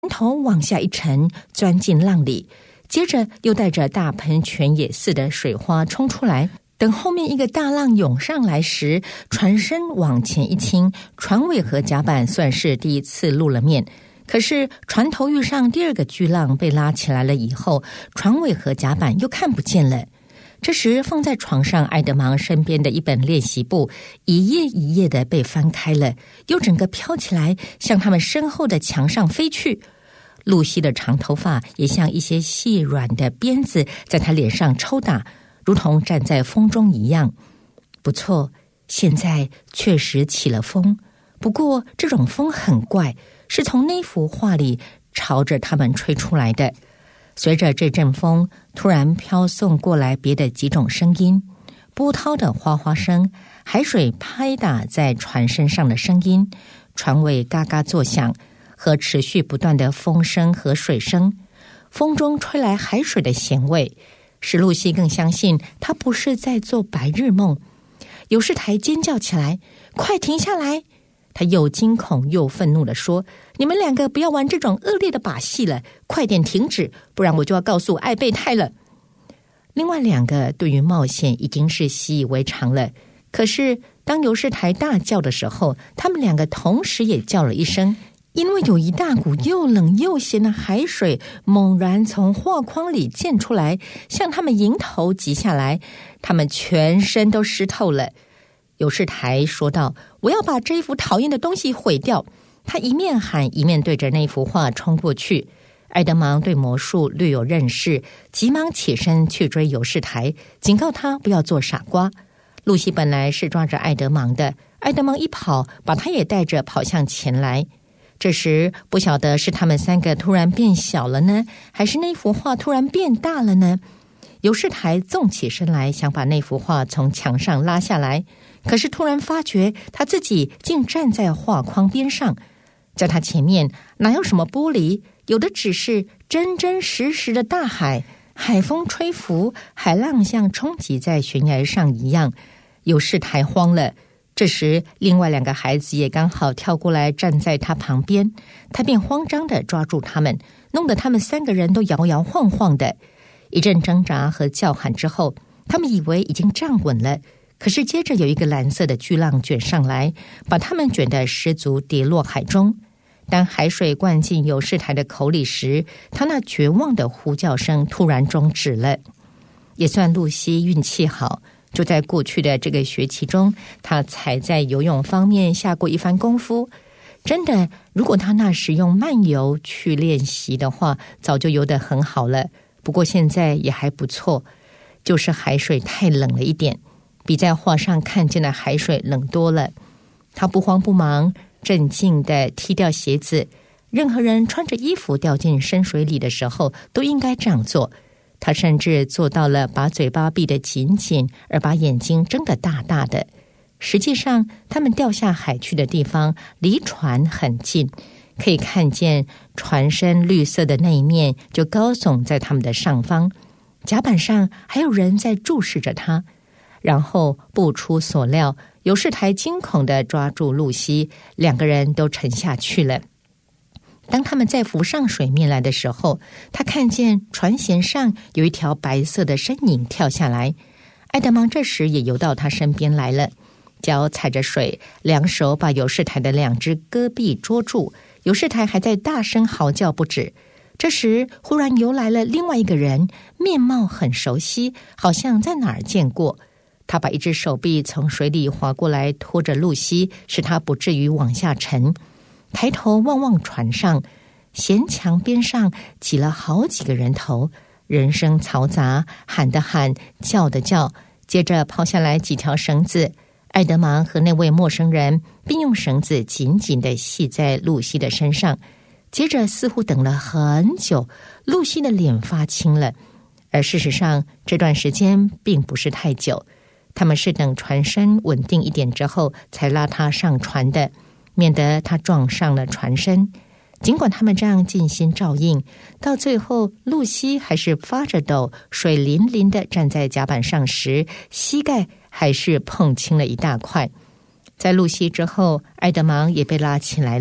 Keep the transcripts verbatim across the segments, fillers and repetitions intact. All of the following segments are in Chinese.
头往下一沉，钻进浪里，接着又带着大喷泉也似的水花冲出来。等后面一个大浪涌上来时，船身往前一倾，船尾和甲板算是第一次露了面。可是船头遇上第二个巨浪被拉起来了以后，船尾和甲板又看不见了。这时放在床上爱德芒身边的一本练习簿一页一页的被翻开了，又整个飘起来，向他们身后的墙上飞去。露西的长头发也像一些细软的鞭子在她脸上抽打，如同站在风中一样。不错，现在确实起了风，不过这种风很怪，是从那幅画里朝着他们吹出来的。随着这阵风，突然飘送过来别的几种声音，波涛的哗哗声，海水拍打在船身上的声音，船尾嘎嘎作响，和持续不断的风声和水声。风中吹来海水的咸味，使露西更相信她不是在做白日梦。有事台尖叫起来，快停下来！他又惊恐又愤怒地说，你们两个不要玩这种恶劣的把戏了，快点停止，不然我就要告诉艾贝泰了。另外两个对于冒险已经是习以为常了，可是当尤士台大叫的时候，他们两个同时也叫了一声，因为有一大股又冷又咸的海水猛然从画框里溅出来，向他们迎头挤下来，他们全身都湿透了。尤士台说道，我要把这一幅讨厌的东西毁掉。他一面喊一面对着那幅画冲过去。爱德芒对魔术略有认识，急忙起身去追尤士台，警告他不要做傻瓜。露西本来是抓着爱德芒的，爱德芒一跑，把他也带着跑向前来。这时不晓得是他们三个突然变小了呢，还是那幅画突然变大了呢？尤士台纵起身来，想把那幅画从墙上拉下来，可是突然发觉他自己竟站在画框边上，在他前面哪有什么玻璃，有的只是真真实实的大海，海风吹拂，海浪像冲击在悬崖上一样。尤士台慌了，这时另外两个孩子也刚好跳过来站在他旁边，他便慌张地抓住他们，弄得他们三个人都摇摇晃晃的。一阵挣扎和叫喊之后，他们以为已经站稳了，可是接着有一个蓝色的巨浪卷上来，把他们卷得失足跌落海中。当海水灌进尤士台的口里时，他那绝望的呼叫声突然终止了。也算露西运气好，就在过去的这个学期中，他才在游泳方面下过一番功夫。真的，如果他那时用慢游去练习的话，早就游得很好了。不过现在也还不错，就是海水太冷了一点，比在画上看见的海水冷多了。他不慌不忙，镇静地踢掉鞋子。任何人穿着衣服掉进深水里的时候都应该这样做。他甚至做到了把嘴巴闭得紧紧，而把眼睛睁得大大的。实际上他们掉下海去的地方离船很近，可以看见船身绿色的那一面就高耸在他们的上方，甲板上还有人在注视着他。然后不出所料，尤士台惊恐地抓住露西，两个人都沉下去了。当他们再浮上水面来的时候，他看见船舷上有一条白色的身影跳下来。爱德芒这时也游到他身边来了，脚踩着水，两手把尤士台的两只胳臂捉住。尤士台还在大声嚎叫不止。这时忽然游来了另外一个人，面貌很熟悉，好像在哪儿见过。他把一只手臂从水里滑过来，拖着露西，使她不至于往下沉。抬头望望船上，舷墙边上挤了好几个人头，人声嘈杂，喊的喊，叫的叫。接着抛下来几条绳子，爱德芒和那位陌生人并用绳子紧紧地系在露西的身上。接着似乎等了很久，露西的脸发青了，而事实上这段时间并不是太久。他们是等船身稳定一点之后才拉他上船的，免得他撞上了船身。尽管他们这样尽心照应，到最后露西还是发着抖，水淋淋的站在甲板上时，膝盖还是碰青了一大块。在露西之后，爱德芒也被拉起来了，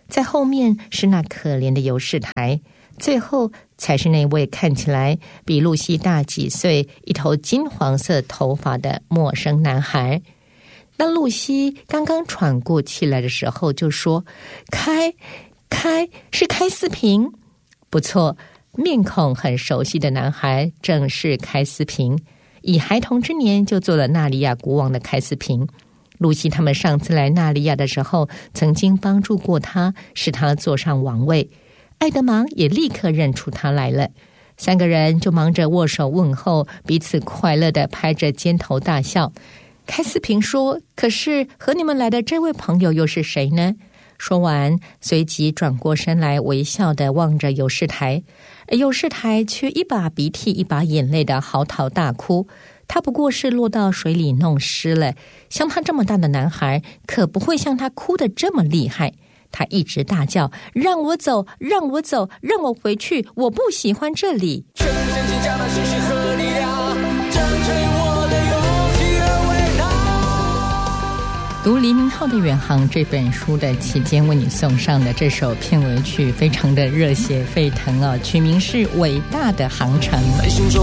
在后面是那可怜的尤士台，最后才是那位看起来比露西大几岁、一头金黄色头发的陌生男孩。当露西刚刚喘过气来的时候，就说：“开，开，是开斯平。”不错，面孔很熟悉的男孩正是开斯平，以孩童之年就做了纳利亚国王的开斯平。露西他们上次来纳利亚的时候，曾经帮助过他，使他坐上王位。爱德芒也立刻认出他来了，三个人就忙着握手问候，彼此快乐地拍着肩头大笑。开斯平说：“可是和你们来的这位朋友又是谁呢？”说完，随即转过身来，微笑地望着尤士台。尤士台却一把鼻涕一把眼泪的嚎啕大哭。他不过是落到水里弄湿了，像他这么大的男孩，可不会像他哭得这么厉害。他一直大叫：“让我走，让我走，让我回去，我不喜欢这里。”全身心加满信心和力量，战胜我的勇气而伟大。读黎明浩的远航这本书的期间，为你送上的这首片尾曲非常的热血沸腾啊，曲名是《伟大的航程》。在心中